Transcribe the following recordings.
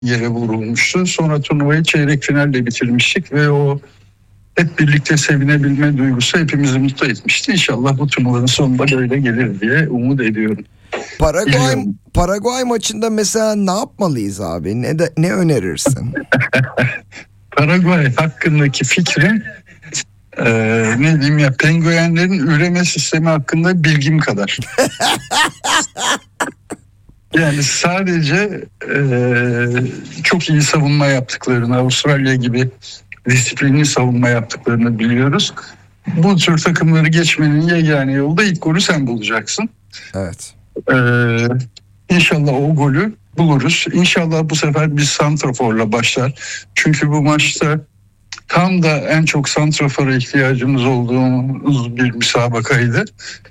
yere vurulmuştu. Sonra turnuvayı çeyrek finalle bitirmiştik ve o hep birlikte sevinebilme duygusu hepimizi mutlu etmişti. İnşallah bu turnuvanın sonunda böyle gelir diye umut ediyorum. Paraguay maçında mesela ne yapmalıyız abi? Ne önerirsin? Paraguay hakkındaki fikrim ne diyeyim ya, penguenlerin üreme sistemi hakkında bilgim kadar. Yani sadece çok iyi savunma yaptıklarını, Avustralya gibi disiplinli savunma yaptıklarını biliyoruz. Bu tür takımları geçmenin yegane yolu da ilk golü sen bulacaksın. Evet. İnşallah o golü buluruz. İnşallah bu sefer biz santraforla başlar. Çünkü bu maçta tam da en çok santrafora ihtiyacımız olduğumuz bir müsabakaydı.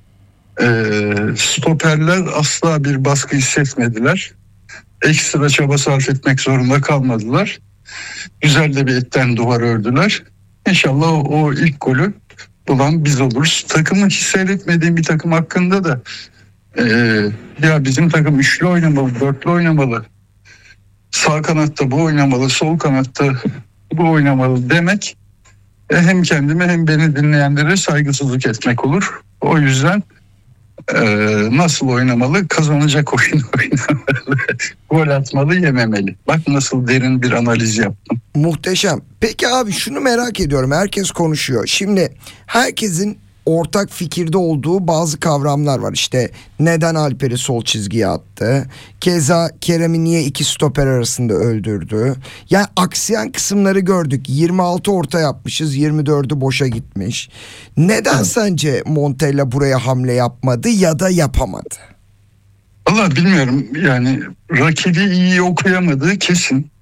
Stoperler asla bir baskı hissetmediler. Ekstra çaba sarf etmek zorunda kalmadılar. Güzel de bir etten duvar ördüler. İnşallah o ilk golü bulan biz oluruz. Takımı hiç seyretmediğim bir takım hakkında da ya bizim takım üçlü oynamalı, dörtlü oynamalı, sağ kanatta bu oynamalı, sol kanatta bu oynamalı demek hem kendime hem beni dinleyenlere saygısızlık etmek olur. O yüzden nasıl oynamalı? Kazanacak oyun oynamalı. Gol atmalı, yememeli. Bak nasıl derin bir analiz yaptım. Muhteşem. Peki abi şunu merak ediyorum. Herkes konuşuyor. Şimdi herkesin ortak fikirde olduğu bazı kavramlar var. İşte neden Alper'i sol çizgiye attı? Keza Kerem'i niye iki stoper arasında öldürdü? Yani aksayan kısımları gördük. 26 orta yapmışız, 24'ü boşa gitmiş. Neden sence Montella buraya hamle yapmadı ya da yapamadı? Vallahi bilmiyorum. Yani rakibi iyi okuyamadığı kesin.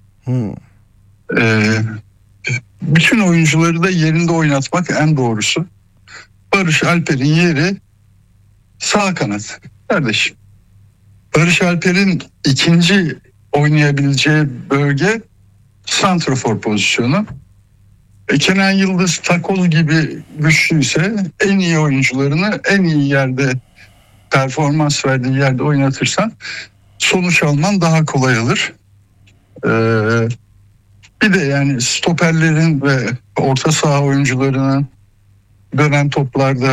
Bütün oyuncuları da yerinde oynatmak en doğrusu. Barış Alper'in yeri sağ kanat kardeşim. Barış Alper'in ikinci oynayabileceği bölge santrafor pozisyonu. Kenan Yıldız takoz gibi güçlüyse en iyi oyuncularını en iyi yerde, performans verdiği yerde oynatırsan sonuç alman daha kolay olur. Bir de yani stoperlerin ve orta saha oyuncularının dönen toplarda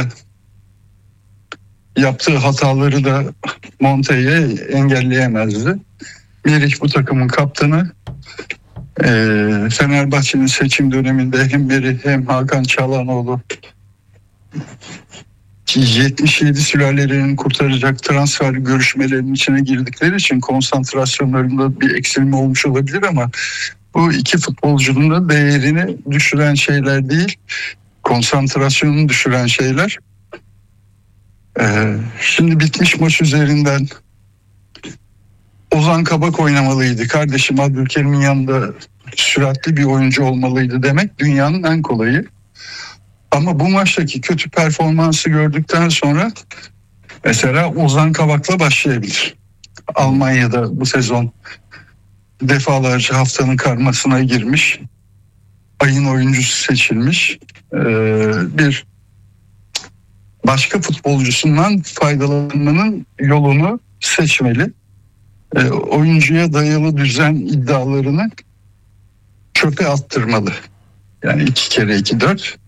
yaptığı hataları da Montella engelleyemezdi. Merih bu takımın kaptanı. Fenerbahçe'nin seçim döneminde hem Merih hem Hakan Çalhanoğlu 77 sülalelerini kurtaracak transfer görüşmelerinin içine girdikleri için konsantrasyonlarında bir eksilme olmuş olabilir ama bu iki futbolcunun da değerini düşüren şeyler değil, konsantrasyonunu düşüren şeyler. Şimdi bitmiş maç üzerinden Ozan Kabak oynamalıydı. Kardeşim Abdülkerim'in yanında süratli bir oyuncu olmalıydı demek dünyanın en kolayı. Ama bu maçtaki kötü performansı gördükten sonra mesela Ozan Kabak'la başlayabilir. Almanya'da bu sezon defalarca haftanın karmasına girmiş, ayın oyuncusu seçilmiş bir başka futbolcusundan faydalanmanın yolunu seçmeli. Oyuncuya dayalı düzen iddialarını çöpe attırmalı. Yani 2 kere 2 4.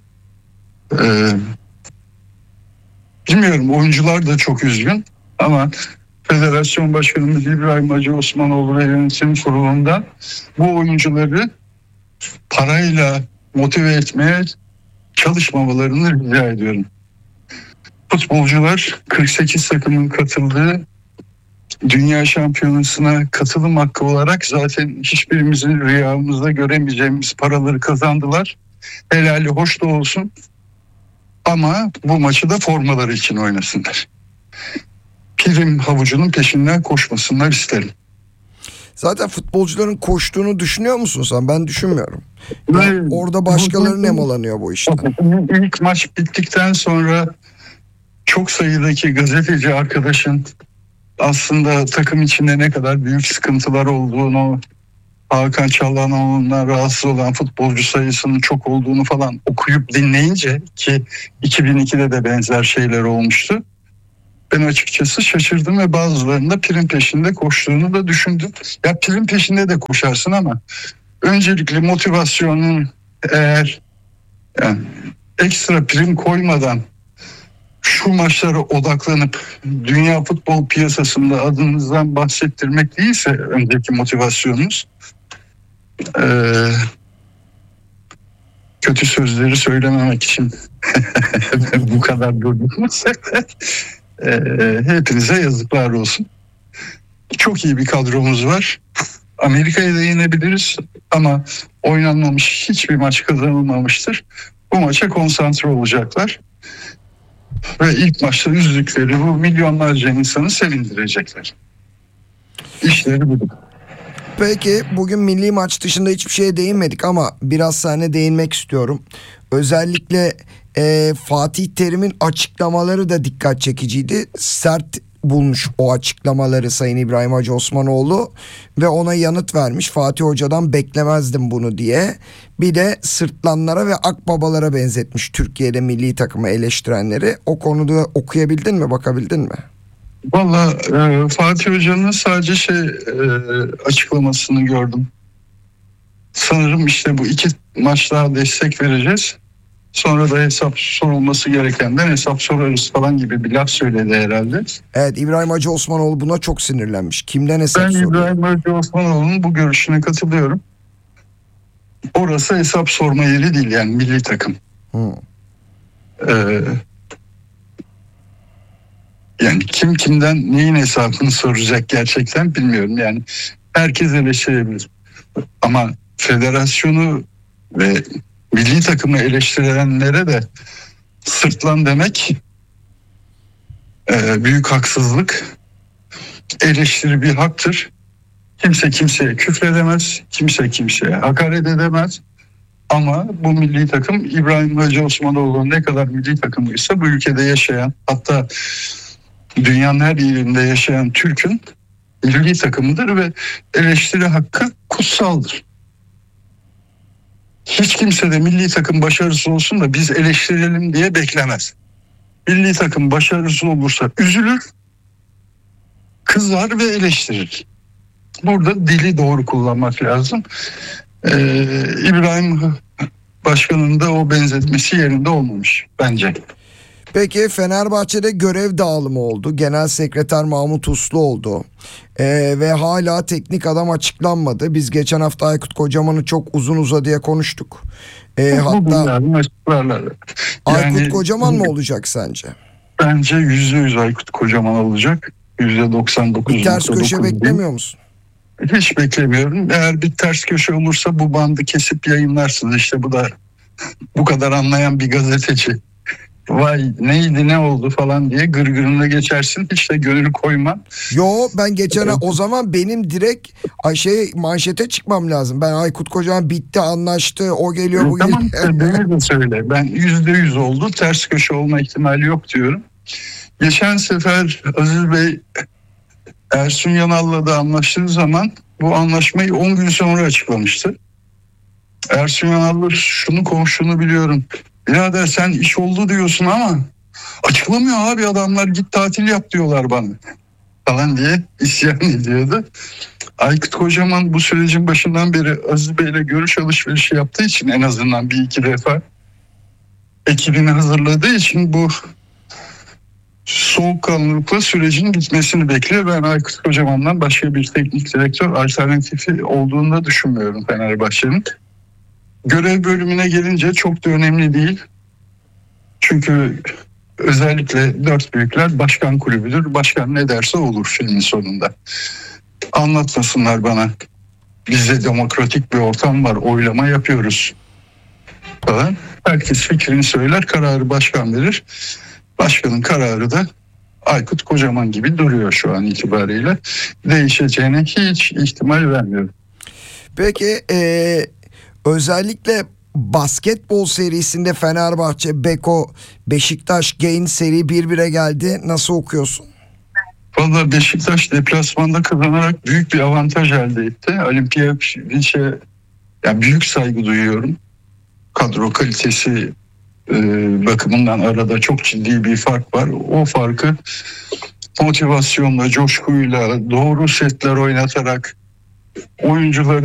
Bilmiyorum, oyuncular da çok üzgün ama Federasyon Başkanımız İbrahim Hacı Osmanoğlu ve yönetim kurulundan bu oyuncuları parayla motive etmeye çalışmamalarını rica ediyorum. Futbolcular 48 takımın katıldığı Dünya Şampiyonası'na katılım hakkı olarak zaten hiçbirimizin rüyamızda göremeyeceğimiz paraları kazandılar. Helali hoş da olsun ama bu maçı da formaları için oynasınlar. Prim havucunun peşinden koşmasınlar isterim. Zaten futbolcuların koştuğunu düşünüyor musun sen? Ben düşünmüyorum. Yani orada başkaları nemalanıyor bu işten. İlk maç bittikten sonra çok sayıdaki gazeteci arkadaşın aslında takım içinde ne kadar büyük sıkıntılar olduğunu, Hakan Çalhanoğlu'ndan rahatsız olan futbolcu sayısının çok olduğunu falan okuyup dinleyince, ki 2002'de de benzer şeyler olmuştu. Ben açıkçası şaşırdım ve bazılarının da prim peşinde koştuğunu da düşündüm. Ya prim peşinde de koşarsın ama öncelikle motivasyonun, eğer yani ekstra prim koymadan şu maçlara odaklanıp dünya futbol piyasasında adınızdan bahsettirmek değilse önceki motivasyonunuz, kötü sözleri söylememek için bu kadar durdunuz. Hepinize yazıklar olsun. Çok iyi bir kadromuz var. Amerika'ya da yenebiliriz ama oynanmamış hiçbir maç kazanılmamıştır. Bu maça konsantre olacaklar. Ve ilk maçta üzdükleri bu milyonlarca insanı sevindirecekler. İşleri bu. Peki bugün milli maç dışında hiçbir şeye değinmedik ama biraz sana değinmek istiyorum. Özellikle Fatih Terim'in açıklamaları da dikkat çekiciydi. Sert bulmuş o açıklamaları Sayın İbrahim Hacı Osmanoğlu ve ona yanıt vermiş. Fatih Hoca'dan beklemezdim bunu diye. Bir de sırtlanlara ve akbabalara benzetmiş Türkiye'de milli takımı eleştirenleri. O konuda okuyabildin mi, bakabildin mi? Valla Fatih Hoca'nın sadece açıklamasını gördüm. Sanırım işte bu 2 maç daha destek vereceğiz. Sonra da hesap sorulması gerekenden hesap sorarız falan gibi bir laf söyledi herhalde. Evet, İbrahim Hacı Osmanoğlu buna çok sinirlenmiş. Kimden hesap Ben soruyor? İbrahim Hacı Osmanoğlu'nun bu görüşüne katılıyorum. Orası hesap sorma yeri değil, yani milli takım. Ee, Yani kim kimden neyin hesabını soracak gerçekten bilmiyorum. Yani herkes eleştirebilir. Ama federasyonu ve milli takımı eleştirenlere de sırtlan demek büyük haksızlık. Eleştiri bir haktır. Kimse kimseye küfredemez. Kimse kimseye hakaret edemez. Ama bu milli takım İbrahim Hacı Osmanoğlu ne kadar milli takımıysa bu ülkede yaşayan, hatta dünyanın her yerinde yaşayan Türk'ün milli takımıdır ve eleştiri hakkı kutsaldır. Hiç kimse de milli takım başarısız olsun da biz eleştirelim diye beklemez. Milli takım başarısız olursa üzülür, kızar ve eleştirir. Burada dili doğru kullanmak lazım. İbrahim Başkan'ın da o benzetmesi yerinde olmamış bence. Peki Fenerbahçe'de görev dağılımı oldu. Genel Sekreter Mahmut Uslu oldu. Ve hala teknik adam açıklanmadı. Biz geçen hafta Aykut Kocaman'ı çok uzun uzadıya konuştuk. Hatta Aykut Kocaman mı olacak sence? Bence %100 Aykut Kocaman olacak. %99. Bir ters köşe beklemiyor musun? Hiç beklemiyorum. Eğer bir ters köşe olursa bu bandı kesip yayınlarsınız. İşte bu da bu kadar anlayan bir gazeteci. Vay neydi ne oldu falan diye gırgırına geçersin. Hiç de gönül koyma. Yo, ben geçen o zaman benim direkt manşete çıkmam lazım. Ben Aykut Kocaman bitti, anlaştı, o geliyor bu tamam, geliyor. beni de söyle. Ben %100 oldu. Ters köşe olma ihtimali yok diyorum. Geçen sefer Aziz Bey Ersun Yanal'la da anlaştığı zaman bu anlaşmayı 10 gün sonra açıklamıştı. Ersun Yanal'la şunu konuştuğunu biliyorum. Birader sen iş oldu diyorsun ama açıklamıyor abi, adamlar git tatil yap diyorlar bana falan diye isyan ediyordu. Aykut Kocaman bu sürecin başından beri Aziz Bey'le görüş alışverişi yaptığı için en azından 1-2 defa ekibini hazırladığı için bu soğukkanlılıkla sürecin bitmesini bekliyor. Ben Aykut Kocaman'dan başka bir teknik direktör alternatifi olduğunu da düşünmüyorum Fenerbahçe'nin. Görev bölümüne gelince çok da önemli değil. Çünkü özellikle 4 büyükler başkan kulübüdür. Başkan ne derse olur filmin sonunda. Anlatmasınlar bana. Bizde demokratik bir ortam var, oylama yapıyoruz falan. Herkes fikrini söyler, kararı başkan verir. Başkanın kararı da Aykut Kocaman gibi duruyor şu an itibariyle. Değişeceğine hiç ihtimal vermiyorum. Peki özellikle basketbol serisinde Fenerbahçe, Beko, Beşiktaş, Gain seri birbirine geldi. Nasıl okuyorsun? Vallahi Beşiktaş deplasmanda kazanarak büyük bir avantaj elde etti. Olimpiyat'a yani büyük saygı duyuyorum. Kadro kalitesi bakımından arada çok ciddi bir fark var. O farkı motivasyonla, coşkuyla, doğru setler oynatarak oyuncuların